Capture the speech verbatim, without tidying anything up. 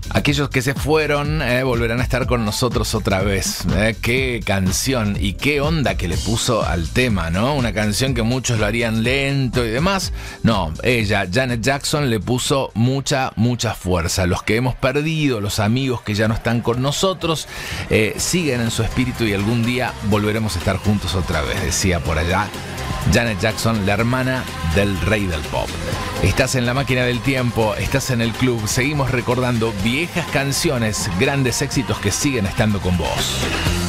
Aquellos que se fueron eh, volverán a estar con nosotros otra vez. Eh, qué canción y qué onda que le puso al tema, ¿no? Una canción que muchos lo harían lento y demás. No, ella, Janet Jackson, le puso mucha, mucha fuerza. Los que hemos perdido, los amigos que ya no están con nosotros, eh, siguen en su espíritu y algún día volveremos a estar juntos otra vez, decía por allá Janet Jackson, la hermana del rey del pop. Estás en la máquina del tiempo, estás en el club, seguimos recordando viejas canciones, grandes éxitos que siguen estando con vos.